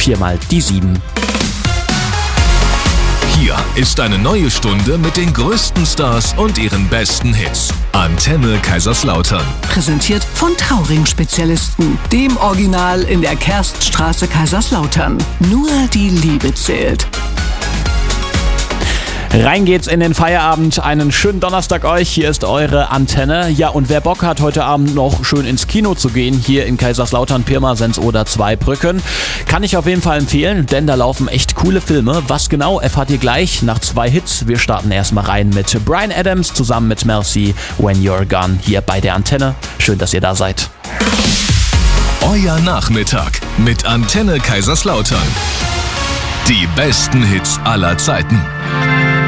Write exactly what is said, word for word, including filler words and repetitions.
viermal die sieben. Hier ist eine neue Stunde mit den größten Stars und ihren besten Hits. Antenne Kaiserslautern. Präsentiert von Trauring-Spezialisten, dem Original in der Kerststraße Kaiserslautern. Nur die Liebe zählt. Rein geht's in den Feierabend. Einen schönen Donnerstag euch. Hier ist eure Antenne. Ja, und wer Bock hat, heute Abend noch schön ins Kino zu gehen, hier in Kaiserslautern, Pirmasens oder Zweibrücken, kann ich auf jeden Fall empfehlen, denn da laufen echt coole Filme. Was genau, erfahrt ihr gleich nach zwei Hits. Wir starten erstmal rein mit Bryan Adams zusammen mit Mel C, When You're Gone, hier bei der Antenne. Schön, dass ihr da seid. Euer Nachmittag mit Antenne Kaiserslautern. Die besten Hits aller Zeiten.